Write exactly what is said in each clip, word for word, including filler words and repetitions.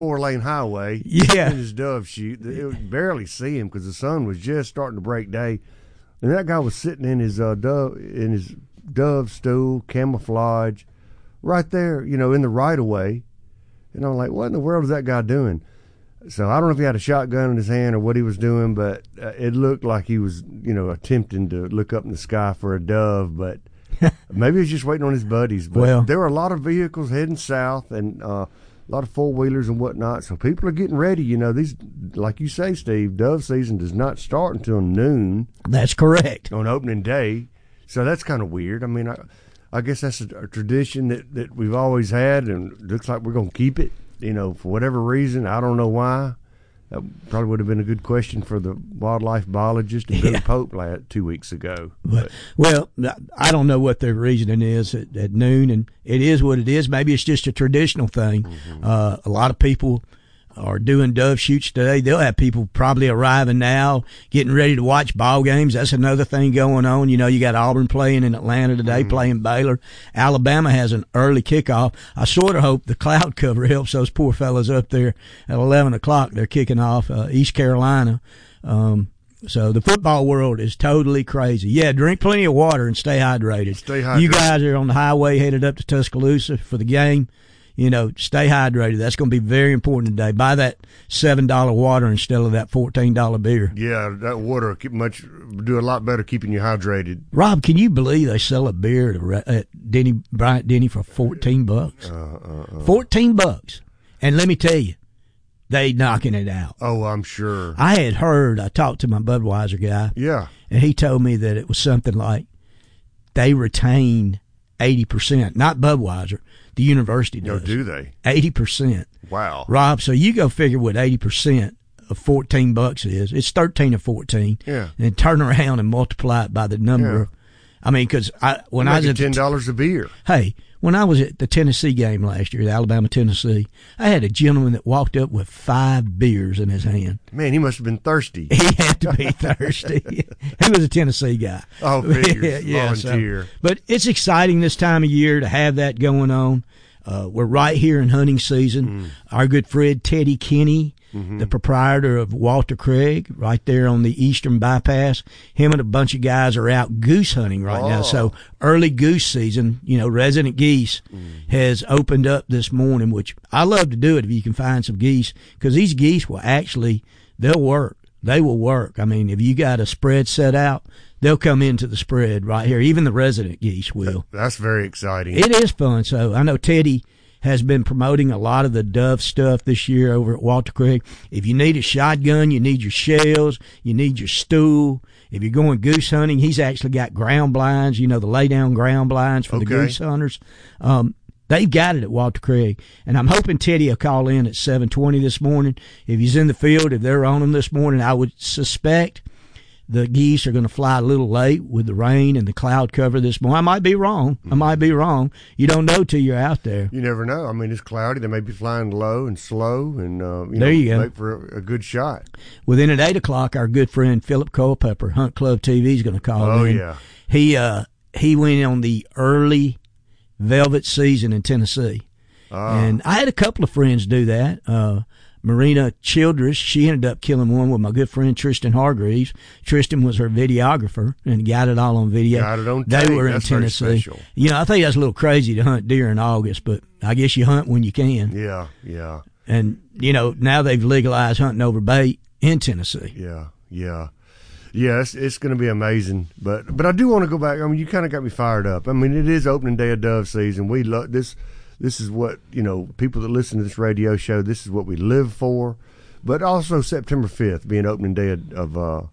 four-lane highway. Yeah. In his dove chute. It would barely see him because the sun was just starting to break day. And that guy was sitting in his uh, dove in his dove stool, camouflage, right there, you know, in the right-of-way. And I'm like, what in the world is that guy doing? So I don't know if he had a shotgun in his hand or what he was doing, but uh, it looked like he was, you know, attempting to look up in the sky for a dove, but maybe he was just waiting on his buddies. But well, there were a lot of vehicles heading south and uh, a lot of four-wheelers and whatnot, so people are getting ready. You know, these, like you say, Steve, dove season does not start until noon. That's correct. On opening day, so that's kind of weird. I mean, I, I guess that's a, a tradition that, that we've always had, and it looks like we're going to keep it. You know, for whatever reason, I don't know why. That probably would have been a good question for the wildlife biologist and Billy yeah. Pope last, two weeks ago. But, well, I don't know what their reasoning is at, at noon, and it is what it is. Maybe it's just a traditional thing. Mm-hmm. Uh, a lot of people are doing dove shoots today. They'll have people probably arriving now, getting ready to watch ball games. That's another thing going on. You know, you got Auburn playing in Atlanta today, mm-hmm. playing Baylor. Alabama has an early kickoff. I sort of hope the cloud cover helps those poor fellas up there at eleven o'clock. They're kicking off uh, East Carolina. Um, so the football world is totally crazy. Yeah, drink plenty of water and stay hydrated. Stay hydrated. You guys are on the highway headed up to Tuscaloosa for the game. You know, stay hydrated. That's going to be very important today. Buy that seven dollar water instead of that fourteen dollar beer. Yeah, that water keep much do a lot better keeping you hydrated. Rob, can you believe they sell a beer at, at Denny Bryant Denny for fourteen bucks? Uh, uh, uh. Fourteen bucks, and let me tell you, they knocking it out. Oh, I'm sure. I had heard. I talked to my Budweiser guy. Yeah, and he told me that it was something like they retain eighty percent, not Budweiser. The university does. No, do they? eighty percent. Wow. Rob, so you go figure what eighty percent of fourteen bucks is. It's thirteen or fourteen. Yeah. And turn around and multiply it by the number. Yeah. Of, I mean, because I, when You're I was at ten dollars a beer. Hey, when I was at the Tennessee game last year, the Alabama-Tennessee, I had a gentleman that walked up with five beers in his hand. Man, he must have been thirsty. He had to be thirsty. He was a Tennessee guy. Oh, figures. yeah, yeah, Volunteer. So, but it's exciting this time of year to have that going on. Uh, we're right here in hunting season. Mm. Our good friend Teddy Kinney, mm-hmm. the proprietor of Walter Craig, right there on the Eastern Bypass, him and a bunch of guys are out goose hunting right oh. now. So early goose season, you know, Resident Geese mm. has opened up this morning, which I love to do it if you can find some geese, because these geese will actually, they'll work. They will work. I mean, if you got a spread set out, they'll come into the spread right here. Even the resident geese will. That's very exciting. It is fun. So I know Teddy has been promoting a lot of the dove stuff this year over at Walter Craig. If you need a shotgun, you need your shells, you need your stool. If you're going goose hunting, he's actually got ground blinds, you know, the lay-down ground blinds for okay. the goose hunters. Um, they've got it at Walter Craig. And I'm hoping Teddy will call in at seven twenty this morning. If he's in the field, if they're on him this morning, I would suspect the geese are going to fly a little late with the rain and the cloud cover this morning. I might be wrong. I might be wrong. You don't know till you're out there. You never know. I mean, it's cloudy. They may be flying low and slow, and uh, you there know, you go. make for a, a good shot. Within at eight o'clock, our good friend Philip Culpepper, Hunt Club T V, is going to call oh, in. Oh yeah. He uh he went on the early velvet season in Tennessee, ah. and I had a couple of friends do that. Uh, Marina Childress, she ended up killing one with my good friend Tristan Hargreaves. Tristan was her videographer and got it all on video. Got it on They tape. were in That's Tennessee. You know, I think that's a little crazy to hunt deer in August, but I guess you hunt when you can. Yeah, yeah. And, you know, now they've legalized hunting over bait in Tennessee. Yeah, yeah. Yeah, it's, it's going to be amazing. But but I do want to go back. I mean, you kind of got me fired up. I mean, it is opening day of dove season. We love this. This is what, you know, people that listen to this radio show, this is what we live for. But also September fifth being opening day of of, uh,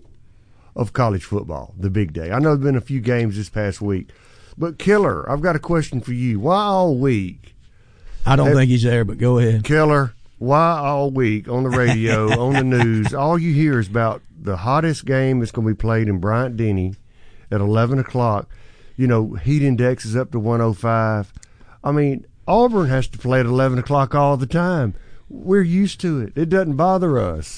of college football, the big day. I know there have been a few games this past week. But, Killer, I've got a question for you. Why all week? I don't have, think he's there, but go ahead. Killer, why all week on the radio, on the news, all you hear is about the hottest game that's going to be played in Bryant-Denny at eleven o'clock. You know, heat index is up to one oh five. I mean, Auburn has to play at eleven o'clock all the time. We're used to it. It doesn't bother us.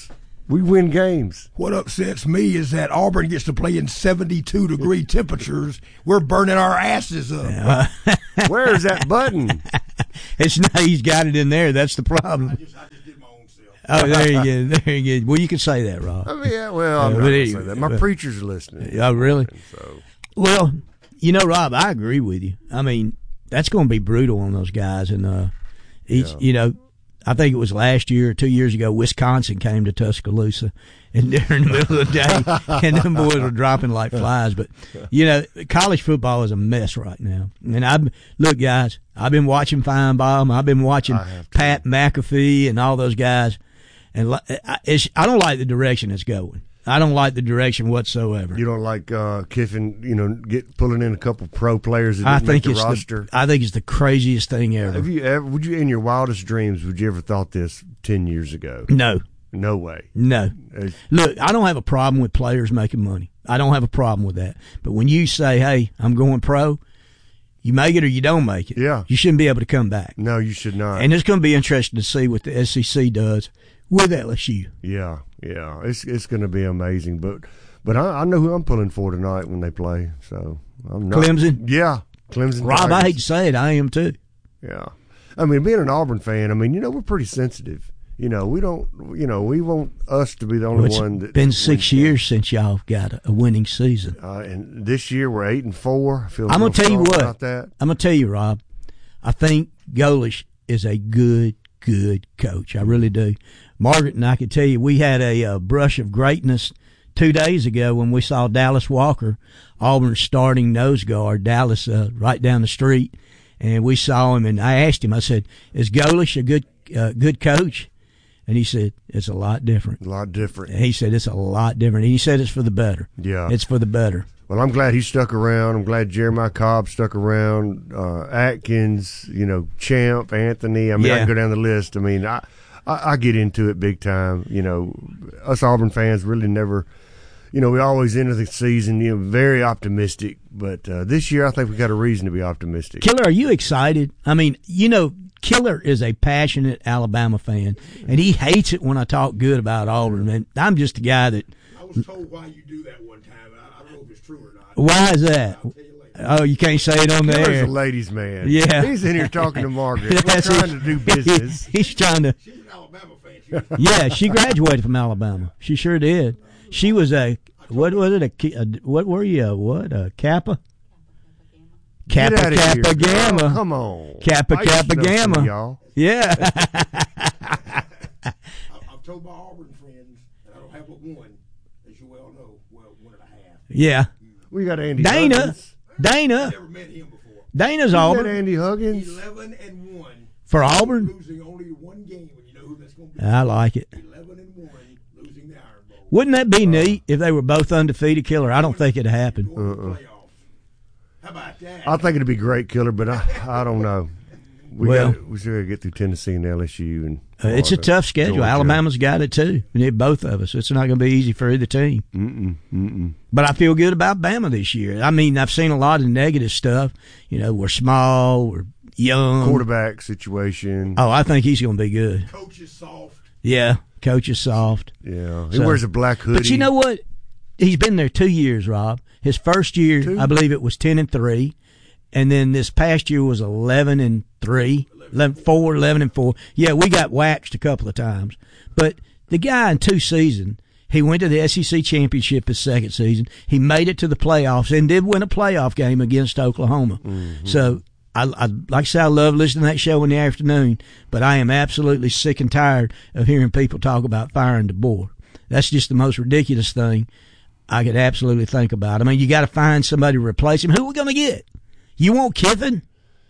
We win games. What upsets me is that Auburn gets to play in seventy-two degree temperatures. We're burning our asses up. Uh, Where is that button? It's not, he's got it in there. That's the problem. I just, I just did my own self. Oh, there you go. There you go. Well, you can say that, Rob. I mean, yeah, well, I'm Uh, not but going to anyway, say that. My but- preachers are listening. Oh, really? So, Well, you know, Rob, I agree with you. I mean, that's going to be brutal on those guys. And, uh, each, Yeah. you know, I think it was last year or two years ago, Wisconsin came to Tuscaloosa, and during the middle of the day, and them boys were dropping like flies. But, you know, college football is a mess right now. And I look, guys, I've been watching Feinbaum. I've been watching I have to. Pat McAfee and all those guys. And li- I- it's, I don't like the direction it's going. I don't like the direction whatsoever. you don't like uh, Kiffin, you know, get pulling in a couple pro players that I didn't think make the it's roster. the I think it's the craziest thing ever. Have you ever? Would you, in your wildest dreams, would you ever thought this ten years ago? No, No way. no. It's- Look, I don't have a problem with players making money. I don't have a problem with that. But when you say, "Hey, I'm going pro," you make it or you don't make it. Yeah. You shouldn't be able to come back. No, you should not. And it's going to be interesting to see what the S E C does with L S U. yeah, yeah, it's it's going to be amazing. But but I, I know who I'm pulling for tonight when they play. So I'm not. Clemson? Yeah, Clemson. Rob, I Tigers. hate to say it, I am too. Yeah, I mean, being an Auburn fan, I mean, you know, we're pretty sensitive. You know, we don't. You know, we want us to be the only Well, it's one that. been that six wins. years since y'all got a, a winning season. Uh, and this year we're eight and four. I feel I'm real gonna tell you strong what. about that. I'm gonna tell you, Rob. I think Golish is a good, good coach. I really do. Margaret and I could tell you we had a uh, brush of greatness two days ago when we saw Dallas Walker, Auburn's starting nose guard, Dallas uh, right down the street, and we saw him. And I asked him. I said, "Is Golish a good, uh, good coach?" And he said, "It's a lot different." A lot different. And he said, "It's a lot different." And he said, "It's for the better." Yeah. It's for the better. Well, I'm glad he stuck around. I'm glad Jeremiah Cobb stuck around. Uh, Atkins, you know, Champ, Anthony. I mean, I Yeah. can go down the list. I mean, I, I, I get into it big time. You know, us Auburn fans really never, you know, we always enter the season, you know, very optimistic. But uh, this year, I think we got a reason to be optimistic. Killer, are you excited? I mean, you know, Killer is a passionate Alabama fan, and he hates it when I talk good about Auburn. And I'm just a guy that. I was told why you do that one time. I, I don't know if it's true or not. Why is that? I'll tell you later. Oh, you can't say it on the Killer's air. a ladies' man. Yeah. He's in here talking to Margaret. We're That's trying it. to do business. He's trying to. She's an Alabama fan. She was Yeah, she graduated from Alabama. She sure did. She was a what was it? A, ki- a what were you? A what? A Kappa? Get Kappa outta here. Kappa Gamma. Oh, come on. Kappa I used to Kappa know some of Gamma. y'all. Yeah. I- I've told my Auburn friends, and I don't have but one, as you well know, well, one and a half. Yeah. We got Andy Dana. Huggins. Dana. Never met him before. Dana's We got Auburn Andy Huggins. Eleven and one. for Auburn. Losing only one game, and you know who that's going to be. I like it. Eleven and one, losing the Iron Bowl. Wouldn't that be neat if they were both undefeated, Killer? I don't think it'd happen. Going to the playoffs. How about that? I think it'd be great, Killer, but I, I don't know. We Well- got we still got to get through Tennessee and L S U and Uh, it's a Florida, tough schedule. Georgia. Alabama's got it too. We need both of us. It's not going to be easy for either team. Mm-mm, mm-mm. But I feel good about Bama this year. I mean, I've seen a lot of negative stuff. You know, we're small, we're young. Quarterback situation. Oh, I think he's going to be good. Coach is soft. Yeah, coach is soft. Yeah, he So- wears a black hoodie. But you know what? He's been there two years, Rob. His first year, Two? I believe it was ten and three, and then this past year was eleven and three, eleven, four, eleven and four. Yeah, we got waxed a couple of times, but the guy in two seasons, he went to the S E C championship his second season. He made it to the playoffs and did win a playoff game against Oklahoma. Mm-hmm. So. I, I like I say I love listening to that show in the afternoon, but I am absolutely sick and tired of hearing people talk about firing DeBoer. That's just the most ridiculous thing I could absolutely think about. I mean, you got to find somebody to replace him. Who are we going to get? You want Kiffin?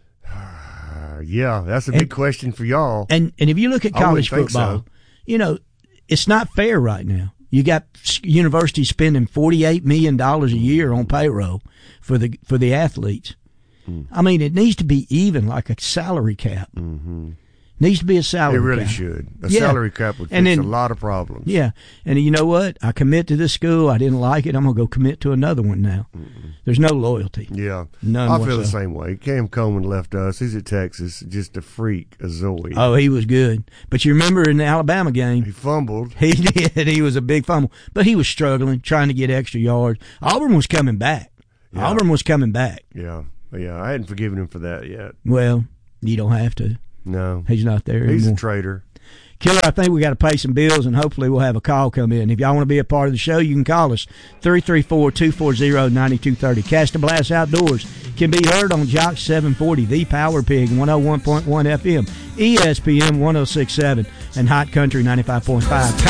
Uh, yeah, that's a big And- question for y'all. And and if you look at I wouldn't college think football, so. you know, it's not fair right now. You got s- universities spending forty-eight million dollars a year on payroll for the for the athletes. I mean, it needs to be even, like a salary cap. Mm-hmm. Needs to be a salary It really cap. should. A Yeah. salary cap would fix And then- a lot of problems. Yeah, and you know what? I commit to this school. I didn't like it. I'm gonna go commit to another one now. Mm-mm. There's no loyalty. Yeah, None I feel the whatsoever. same way. Cam Coleman left us. He's at Texas, just a freak, a Zoe. Oh, he was good. But you remember in the Alabama game, He fumbled. he did. He was a big fumble, but he was struggling, trying to get extra yards. Auburn was coming back. Yeah. Auburn was coming back. Yeah, yeah. I hadn't forgiven him for that yet. Well, you don't have to. No, He's not there he's anymore. a traitor. Killer, I think we got to pay some bills, and hopefully we'll have a call come in. If y'all want to be a part of the show, you can call us, three three four, two four zero, nine two three zero. Cast and Blast Outdoors can be heard on Jock seven forty, The Power Pig, one oh one point one F M, E S P N one oh six point seven, and Hot Country ninety-five point five.